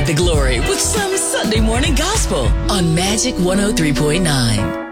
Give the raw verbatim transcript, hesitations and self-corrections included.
God the glory with some Sunday morning gospel on Magic one oh three point nine.